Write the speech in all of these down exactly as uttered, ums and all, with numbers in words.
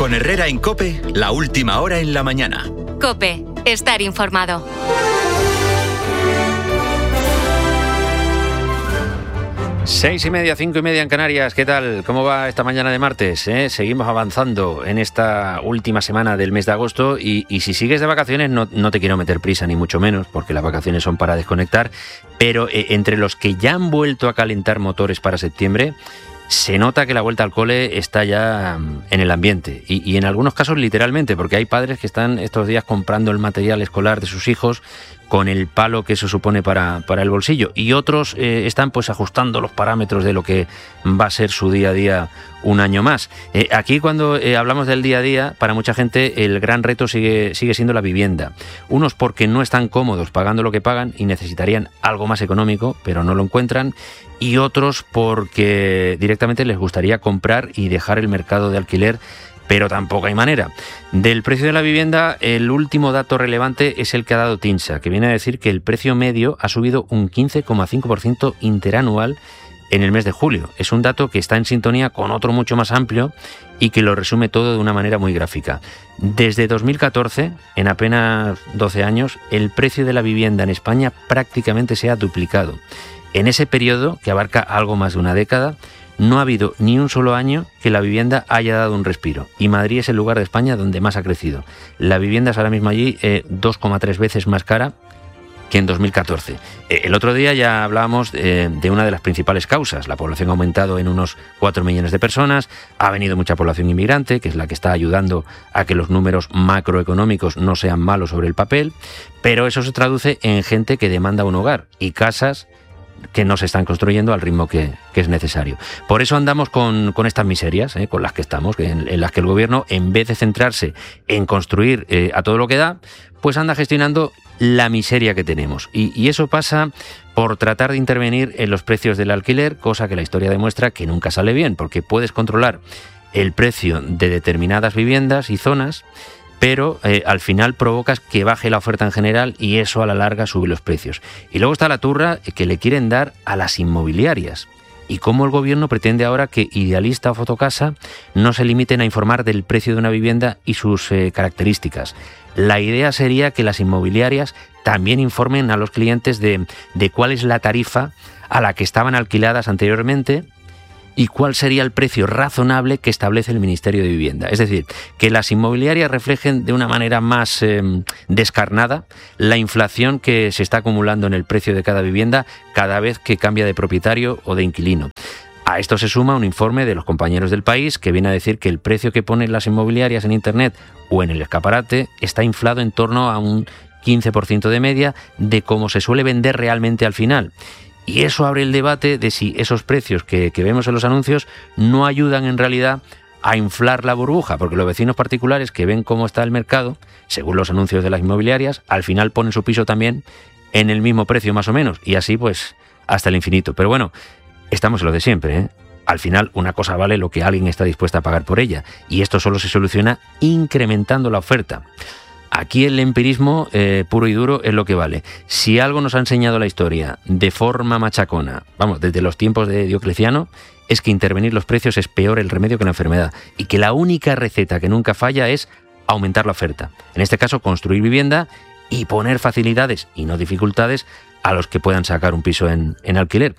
Con Herrera en COPE, la última hora en la mañana. COPE, estar informado. Seis y media, cinco y media en Canarias. ¿Qué tal? ¿Cómo va esta mañana de martes? ¿Eh? Seguimos avanzando en esta última semana del mes de agosto y, y si sigues de vacaciones no, no te quiero meter prisa ni mucho menos, porque las vacaciones son para desconectar, pero eh, entre los que ya han vuelto a calentar motores para septiembre, se nota que la vuelta al cole está ya en el ambiente y, y en algunos casos literalmente, porque hay padres que están estos días comprando el material escolar de sus hijos con el palo que eso supone para, para el bolsillo, y otros eh, están pues ajustando los parámetros de lo que va a ser su día a día un año más. Eh, aquí cuando eh, hablamos del día a día, para mucha gente el gran reto sigue, sigue siendo la vivienda. Unos porque no están cómodos pagando lo que pagan y necesitarían algo más económico, pero no lo encuentran, y otros porque directamente les gustaría comprar y dejar el mercado de alquiler, pero tampoco hay manera. Del precio de la vivienda, el último dato relevante es el que ha dado TINSA, que viene a decir que el precio medio ha subido un quince coma cinco por ciento interanual en el mes de julio. Es un dato que está en sintonía con otro mucho más amplio y que lo resume todo de una manera muy gráfica. Desde dos mil catorce, en apenas doce años, el precio de la vivienda en España prácticamente se ha duplicado. En ese periodo, que abarca algo más de una década, no ha habido ni un solo año que la vivienda haya dado un respiro. Y Madrid es el lugar de España donde más ha crecido. La vivienda es ahora mismo allí eh, dos coma tres veces más cara que en dos mil catorce. Eh, el otro día ya hablábamos eh, de una de las principales causas. La población ha aumentado en unos cuatro millones de personas, ha venido mucha población inmigrante, que es la que está ayudando a que los números macroeconómicos no sean malos sobre el papel, pero eso se traduce en gente que demanda un hogar y casas que no se están construyendo al ritmo que, que es necesario. Por eso andamos con, con estas miserias, eh, con las que estamos, en, en las que el gobierno, en vez de centrarse en construir eh, a todo lo que da, pues anda gestionando la miseria que tenemos. Y, y eso pasa por tratar de intervenir en los precios del alquiler, cosa que la historia demuestra que nunca sale bien, porque puedes controlar el precio de determinadas viviendas y zonas, pero eh, al final provocas que baje la oferta en general y eso a la larga sube los precios. Y luego está la turra que le quieren dar a las inmobiliarias. Y cómo el gobierno pretende ahora que Idealista o Fotocasa no se limiten a informar del precio de una vivienda y sus eh, características. La idea sería que las inmobiliarias también informen a los clientes de, de cuál es la tarifa a la que estaban alquiladas anteriormente y cuál sería el precio razonable que establece el Ministerio de Vivienda. Es decir, que las inmobiliarias reflejen de una manera más eh, descarnada la inflación que se está acumulando en el precio de cada vivienda cada vez que cambia de propietario o de inquilino. A esto se suma un informe de los compañeros del País que viene a decir que el precio que ponen las inmobiliarias en Internet o en el escaparate está inflado en torno a un quince por ciento de media de cómo se suele vender realmente al final. Y eso abre el debate de si esos precios que, que vemos en los anuncios no ayudan en realidad a inflar la burbuja, porque los vecinos particulares que ven cómo está el mercado, según los anuncios de las inmobiliarias, al final ponen su piso también en el mismo precio más o menos, y así pues hasta el infinito. Pero bueno, estamos en lo de siempre, ¿eh? Al final una cosa vale lo que alguien está dispuesta a pagar por ella, y esto solo se soluciona incrementando la oferta. Aquí el empirismo eh, puro y duro es lo que vale. Si algo nos ha enseñado la historia de forma machacona, vamos, desde los tiempos de Diocleciano, es que intervenir los precios es peor el remedio que la enfermedad y que la única receta que nunca falla es aumentar la oferta. En este caso, construir vivienda y poner facilidades y no dificultades a los que puedan sacar un piso en, en alquiler.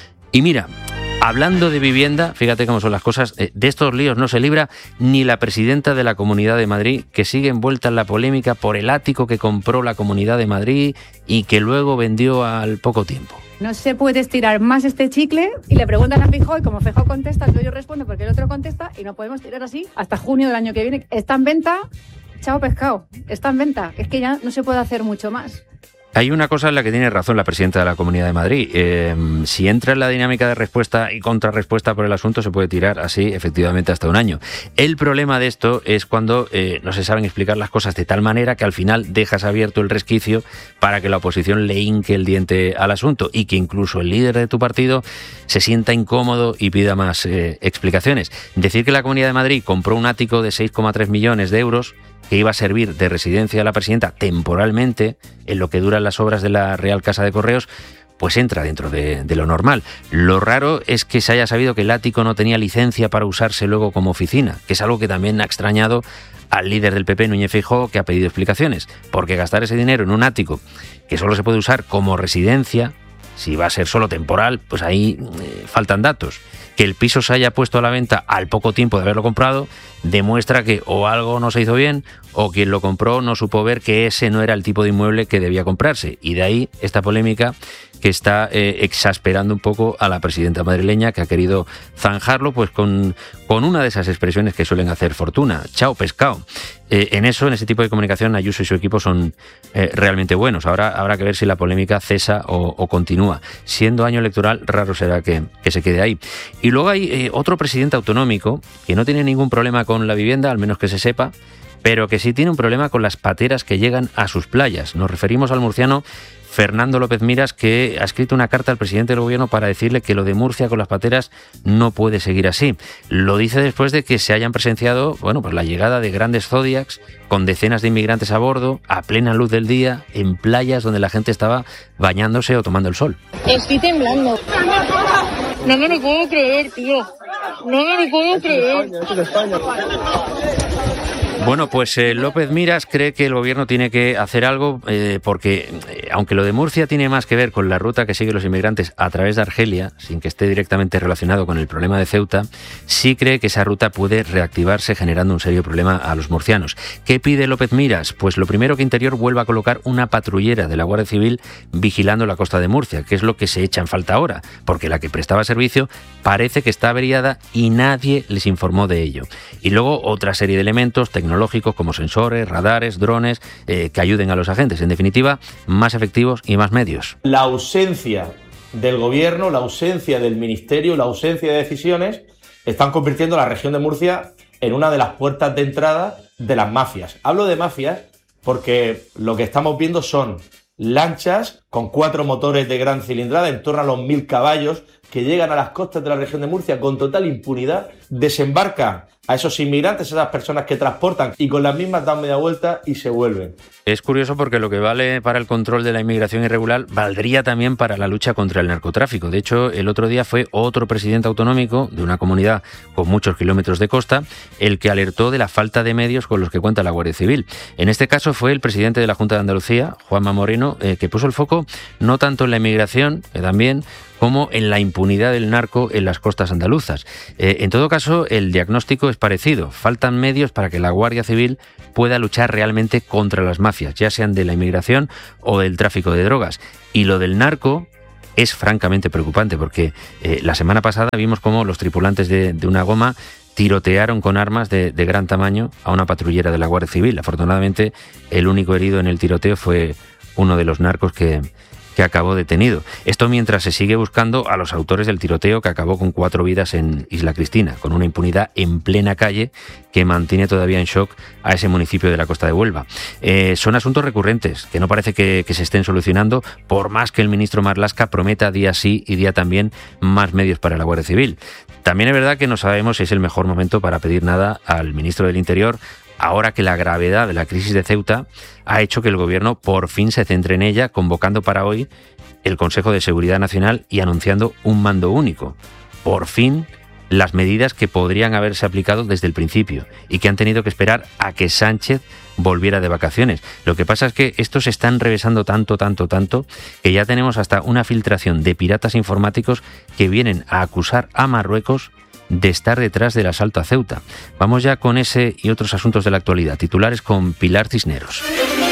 Y mira, hablando de vivienda, fíjate cómo son las cosas, de estos líos no se libra ni la presidenta de la Comunidad de Madrid, que sigue envuelta en la polémica por el ático que compró la Comunidad de Madrid y que luego vendió al poco tiempo. No se puede estirar más este chicle y le preguntan a Feijóo y como Feijóo contesta, entonces yo respondo porque el otro contesta y no podemos tirar así hasta junio del año que viene. Está en venta, chao pescado, está en venta, es que ya no se puede hacer mucho más. Hay una cosa en la que tiene razón la presidenta de la Comunidad de Madrid. Eh, si entra en la dinámica de respuesta y contrarrespuesta por el asunto, se puede tirar así, efectivamente, hasta un año. El problema de esto es cuando eh, no se saben explicar las cosas de tal manera que al final dejas abierto el resquicio para que la oposición le hinque el diente al asunto y que incluso el líder de tu partido se sienta incómodo y pida más eh, explicaciones. Decir que la Comunidad de Madrid compró un ático de seis coma tres millones de euros que iba a servir de residencia a la presidenta temporalmente, en lo que duran las obras de la Real Casa de Correos, pues entra dentro de, de lo normal. Lo raro es que se haya sabido que el ático no tenía licencia para usarse luego como oficina, que es algo que también ha extrañado al líder del P P, Núñez Feijóo, que ha pedido explicaciones, porque gastar ese dinero en un ático que solo se puede usar como residencia, si va a ser solo temporal, pues ahí eh, faltan datos. Que el piso se haya puesto a la venta al poco tiempo de haberlo comprado demuestra que o algo no se hizo bien o quien lo compró no supo ver que ese no era el tipo de inmueble que debía comprarse. Y de ahí esta polémica que está eh, exasperando un poco a la presidenta madrileña, que ha querido zanjarlo pues con, con una de esas expresiones que suelen hacer fortuna: chao pescado. Eh, en eso, en ese tipo de comunicación, Ayuso y su equipo son eh, realmente buenos. Ahora habrá que ver si la polémica cesa o, o continúa. Siendo año electoral, raro será que, que se quede ahí. Y luego hay eh, otro presidente autonómico que no tiene ningún problema con la vivienda, al menos que se sepa, pero que sí tiene un problema con las pateras que llegan a sus playas. Nos referimos al murciano Fernando López Miras, que ha escrito una carta al presidente del gobierno para decirle que lo de Murcia con las pateras no puede seguir así. Lo dice después de que se hayan presenciado, bueno, pues la llegada de grandes Zodiacs con decenas de inmigrantes a bordo, a plena luz del día, en playas donde la gente estaba bañándose o tomando el sol. Estoy temblando. No me lo puedo creer, tío. No me lo puedo creer. Bueno, pues eh, López Miras cree que el gobierno tiene que hacer algo eh, porque, eh, aunque lo de Murcia tiene más que ver con la ruta que siguen los inmigrantes a través de Argelia, sin que esté directamente relacionado con el problema de Ceuta, sí cree que esa ruta puede reactivarse generando un serio problema a los murcianos. ¿Qué pide López Miras? Pues lo primero, que Interior vuelva a colocar una patrullera de la Guardia Civil vigilando la costa de Murcia, que es lo que se echa en falta ahora, porque la que prestaba servicio parece que está averiada y nadie les informó de ello. Y luego otra serie de elementos tecnológicos tecnológicos como sensores, radares, drones, eh, que ayuden a los agentes. En definitiva, más efectivos y más medios. La ausencia del gobierno, la ausencia del ministerio, la ausencia de decisiones están convirtiendo a la región de Murcia en una de las puertas de entrada de las mafias. Hablo de mafias porque lo que estamos viendo son lanchas con cuatro motores de gran cilindrada, en torno a los mil caballos, que llegan a las costas de la región de Murcia con total impunidad, desembarcan a esos inmigrantes, a esas personas que transportan, y con las mismas dan media vuelta y se vuelven. Es curioso porque lo que vale para el control de la inmigración irregular valdría también para la lucha contra el narcotráfico. De hecho, el otro día fue otro presidente autonómico de una comunidad con muchos kilómetros de costa el que alertó de la falta de medios con los que cuenta la Guardia Civil. En este caso fue el presidente de la Junta de Andalucía, Juanma Moreno, eh, que puso el foco no tanto en la inmigración, que también, como en la impunidad del narco en las costas andaluzas. Eh, en todo caso, el diagnóstico es parecido. Faltan medios para que la Guardia Civil pueda luchar realmente contra las mafias, ya sean de la inmigración o del tráfico de drogas. Y lo del narco es francamente preocupante, porque eh, la semana pasada vimos cómo los tripulantes de, de una goma tirotearon con armas de, de gran tamaño a una patrullera de la Guardia Civil. Afortunadamente, el único herido en el tiroteo fue uno de los narcos que... que acabó detenido. Esto mientras se sigue buscando a los autores del tiroteo que acabó con cuatro vidas en Isla Cristina, con una impunidad en plena calle que mantiene todavía en shock a ese municipio de la costa de Huelva. Eh, son asuntos recurrentes que no parece que, que se estén solucionando, por más que el ministro Marlaska prometa día sí y día también más medios para la Guardia Civil. También es verdad que no sabemos si es el mejor momento para pedir nada al ministro del Interior, ahora que la gravedad de la crisis de Ceuta ha hecho que el gobierno por fin se centre en ella, convocando para hoy el Consejo de Seguridad Nacional y anunciando un mando único. Por fin, las medidas que podrían haberse aplicado desde el principio y que han tenido que esperar a que Sánchez volviera de vacaciones. Lo que pasa es que estos se están revesando tanto, tanto, tanto, que ya tenemos hasta una filtración de piratas informáticos que vienen a acusar a Marruecos de estar detrás del asalto a Ceuta. Vamos ya con ese y otros asuntos de la actualidad. Titulares con Pilar Cisneros.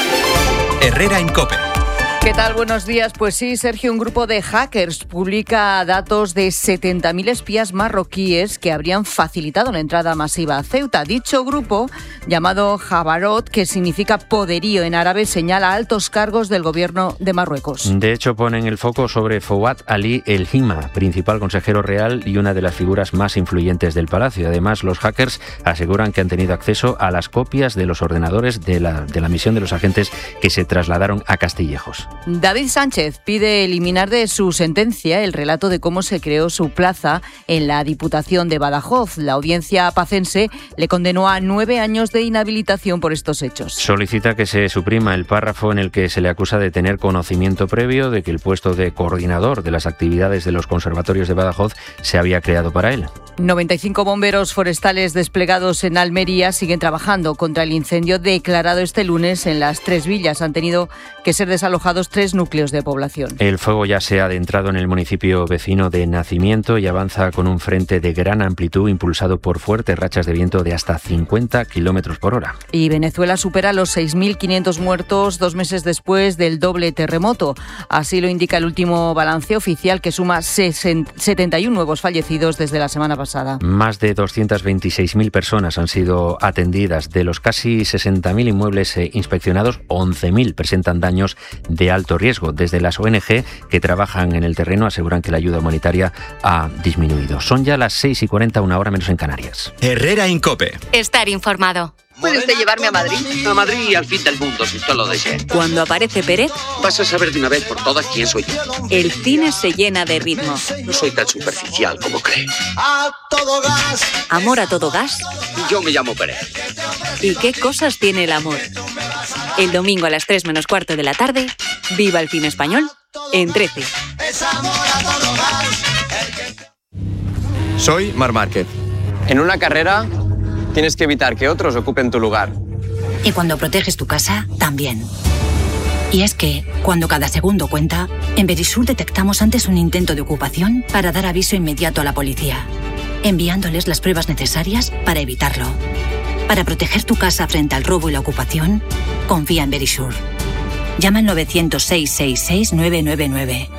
Herrera en COPE. ¿Qué tal? Buenos días. Pues sí, Sergio, un grupo de hackers publica datos de setenta mil espías marroquíes que habrían facilitado la entrada masiva a Ceuta. Dicho grupo, llamado Jabarot, que significa poderío en árabe, señala altos cargos del gobierno de Marruecos. De hecho, ponen el foco sobre Fouad Ali El Hima, principal consejero real y una de las figuras más influyentes del palacio. Además, los hackers aseguran que han tenido acceso a las copias de los ordenadores de la, de la misión de los agentes que se trasladaron a Castillejos. David Sánchez pide eliminar de su sentencia el relato de cómo se creó su plaza en la Diputación de Badajoz. La audiencia pacense le condenó a nueve años de inhabilitación por estos hechos. Solicita que se suprima el párrafo en el que se le acusa de tener conocimiento previo de que el puesto de coordinador de las actividades de los conservatorios de Badajoz se había creado para él. noventa y cinco bomberos forestales desplegados en Almería siguen trabajando contra el incendio declarado este lunes en las Tres Villas. Han tenido que ser desalojados tres núcleos de población. El fuego ya se ha adentrado en el municipio vecino de Nacimiento y avanza con un frente de gran amplitud impulsado por fuertes rachas de viento de hasta cincuenta kilómetros por hora. Y Venezuela supera los seis mil quinientos muertos dos meses después del doble terremoto. Así lo indica el último balance oficial, que suma setenta y uno nuevos fallecidos desde la semana pasada. Más de doscientas veintiséis mil personas han sido atendidas. De los casi sesenta mil inmuebles inspeccionados, once mil presentan daños de alto riesgo. Desde las O N G que trabajan en el terreno aseguran que la ayuda humanitaria ha disminuido. Son ya las seis y cuarenta, una hora menos en Canarias. Herrera Incope. Estar informado. ¿Puede usted llevarme a Madrid? A Madrid y al fin del mundo, si usted lo desea. Cuando aparece Pérez, Vas a saber de una vez por todas quién soy yo. el cine se llena de ritmo. No soy tan superficial como cree. Amor a todo gas. Yo me llamo Pérez. ¿Y qué cosas tiene el amor? El domingo a las tres menos cuarto de la tarde, viva el cine español en trece. Soy Marc Márquez. En una carrera tienes que evitar que otros ocupen tu lugar. Y cuando proteges tu casa, también. Y es que, cuando cada segundo cuenta, en Verisur detectamos antes un intento de ocupación para dar aviso inmediato a la policía, enviándoles las pruebas necesarias para evitarlo. Para proteger tu casa frente al robo y la ocupación, confía en Verisur. Llama al novecientos, seiscientos sesenta y seis, nueve nueve nueve.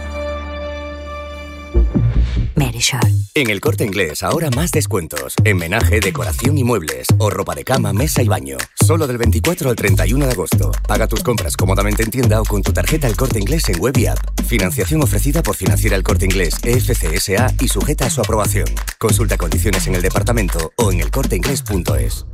Verisur. En El Corte Inglés ahora más descuentos. En menaje, decoración y muebles. O ropa de cama, mesa y baño. Solo del veinticuatro al treinta y uno de agosto. Paga tus compras cómodamente en tienda o con tu tarjeta El Corte Inglés en web y app. Financiación ofrecida por Financiera El Corte Inglés E F C S A y sujeta a su aprobación. Consulta condiciones en el departamento o en elcorteinglés punto es.